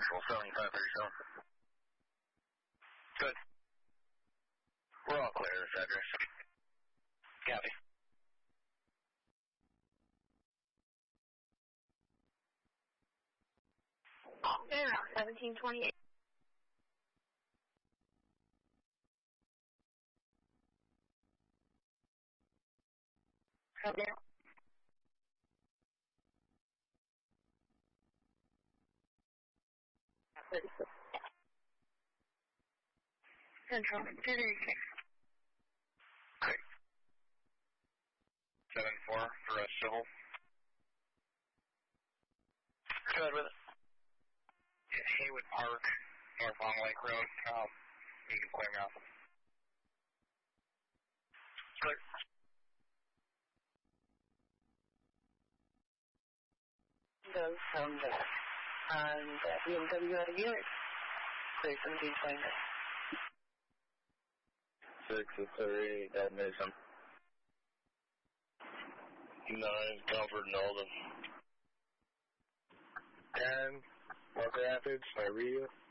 Central 7537. Good. We're all clear this address. Copy. Around 1728. Copy. Central 236. Great. 7-4 for a civil. Go ahead with it. Haywood Park, North Long Lake Road. You can clear me off. Clear. Those from the and BMW out of yours. Clear 1729. 638, that makes them. 9, Comfort and Alden. 10, Park Rapids, I read you.